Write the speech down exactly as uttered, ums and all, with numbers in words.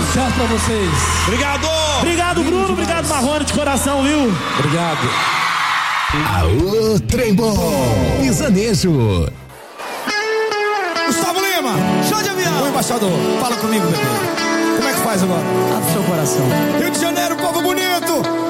sucesso pra vocês. Obrigado. Obrigado, Bruno. Obrigado, Marrone, de coração, viu? Obrigado. Aô, trem bom. Pisanejo. Gustavo Lima, show de avião. O embaixador, fala comigo, bebê. Como é que faz agora? Abre seu coração. Rio de Janeiro, povo bonito.